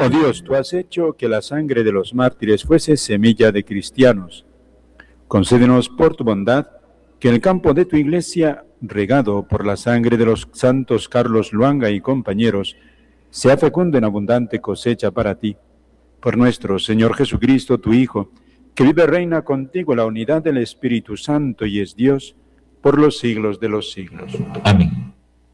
Oh Dios, tú has hecho que la sangre de los mártires fuese semilla de cristianos. Concédenos por tu bondad que el campo de tu iglesia, regado por la sangre de los santos Carlos Luanga y compañeros, sea fecundo en abundante cosecha para ti. Por nuestro Señor Jesucristo, tu Hijo, que vive y reina contigo en la unidad del Espíritu Santo y es Dios, por los siglos de los siglos. Amén.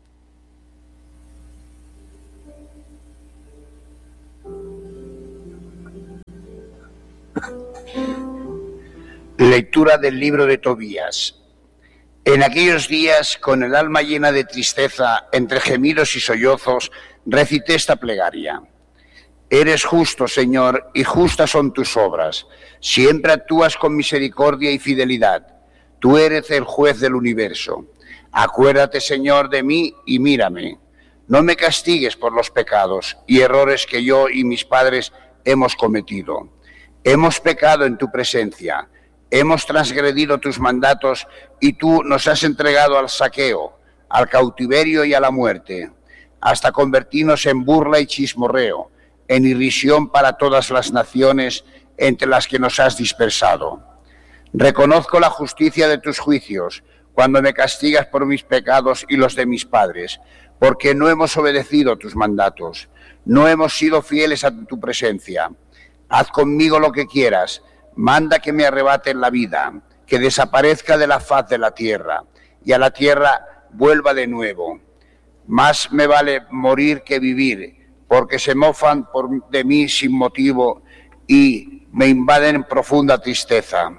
Lectura del libro de Tobías. En aquellos días, con el alma llena de tristeza, entre gemidos y sollozos, recité esta plegaria. Eres justo, Señor, y justas son tus obras. Siempre actúas con misericordia y fidelidad. Tú eres el juez del universo. Acuérdate, Señor, de mí y mírame. No me castigues por los pecados y errores que yo y mis padres hemos cometido. Hemos pecado en tu presencia. Hemos transgredido tus mandatos y tú nos has entregado al saqueo, al cautiverio y a la muerte, hasta convertirnos en burla y chismorreo, en irrisión para todas las naciones entre las que nos has dispersado. Reconozco la justicia de tus juicios cuando me castigas por mis pecados y los de mis padres, porque no hemos obedecido tus mandatos, no hemos sido fieles a tu presencia. Haz conmigo lo que quieras. Manda que me arrebaten la vida, que desaparezca de la faz de la tierra, y a la tierra vuelva de nuevo. Más me vale morir que vivir, porque se mofan de mí sin motivo y me invaden profunda tristeza.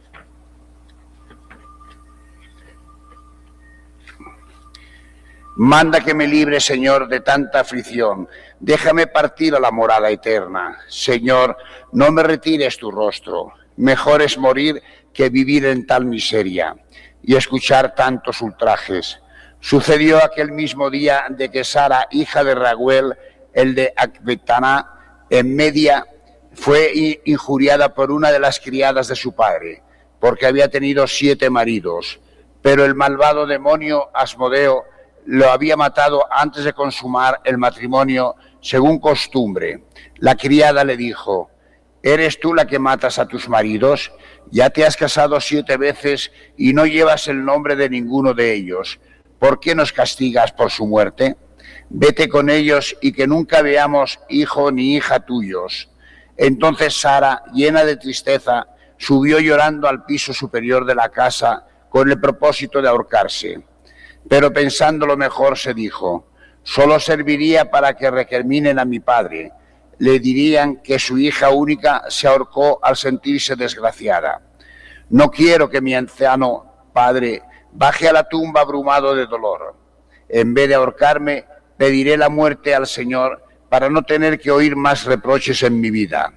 Manda que me libre, Señor, de tanta aflicción. Déjame partir a la morada eterna. Señor, no me retires tu rostro. Mejor es morir que vivir en tal miseria y escuchar tantos ultrajes. Sucedió aquel mismo día de que Sara, hija de Raguel, el de Acbetaná, en Media, fue injuriada por una de las criadas de su padre, porque había tenido 7 maridos. Pero el malvado demonio Asmodeo lo había matado antes de consumar el matrimonio según costumbre. La criada le dijo: ¿eres tú la que matas a tus maridos? Ya te has casado 7 veces y no llevas el nombre de ninguno de ellos. ¿Por qué nos castigas por su muerte? Vete con ellos y que nunca veamos hijo ni hija tuyos. Entonces Sara, llena de tristeza, subió llorando al piso superior de la casa con el propósito de ahorcarse. Pero pensándolo mejor se dijo: solo serviría para que recriminen a mi padre. Le dirían que su hija única se ahorcó al sentirse desgraciada. No quiero que mi anciano padre baje a la tumba abrumado de dolor. En vez de ahorcarme, pediré la muerte al Señor para no tener que oír más reproches en mi vida.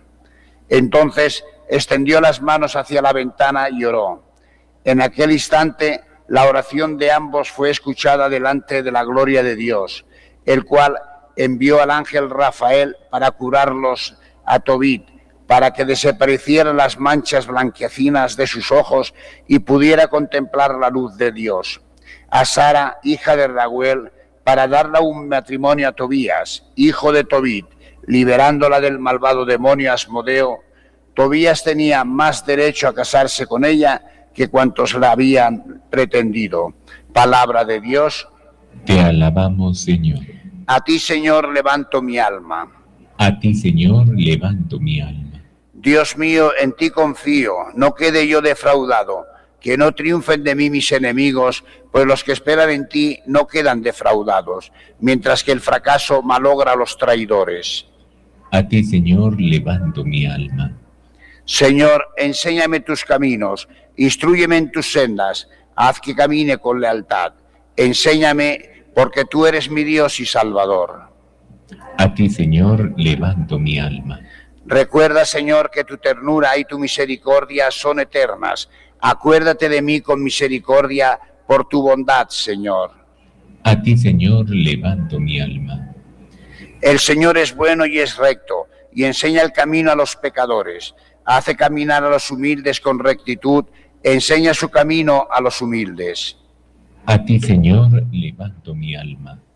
Entonces extendió las manos hacia la ventana y oró. En aquel instante la oración de ambos fue escuchada delante de la gloria de Dios, el cual envió al ángel Rafael para curarlos a Tobit, para que desaparecieran las manchas blanquecinas de sus ojos y pudiera contemplar la luz de Dios. A Sara, hija de Raguel, para darle un matrimonio a Tobías, hijo de Tobit, liberándola del malvado demonio Asmodeo. Tobías tenía más derecho a casarse con ella que cuantos la habían pretendido. Palabra de Dios. Te alabamos, Señor. A ti, Señor, levanto mi alma. A ti, Señor, levanto mi alma. Dios mío, en ti confío, no quede yo defraudado, que no triunfen de mí mis enemigos, pues los que esperan en ti no quedan defraudados, mientras que el fracaso malogra a los traidores. A ti, Señor, levanto mi alma. Señor, enséñame tus caminos, instrúyeme en tus sendas, haz que camine con lealtad. Enséñame, porque tú eres mi Dios y Salvador. A ti, Señor, levanto mi alma. Recuerda, Señor, que tu ternura y tu misericordia son eternas. Acuérdate de mí con misericordia por tu bondad, Señor. A ti, Señor, levanto mi alma. El Señor es bueno y es recto, y enseña el camino a los pecadores. Hace caminar a los humildes con rectitud, enseña su camino a los humildes. A ti, Señor, levanto mi alma.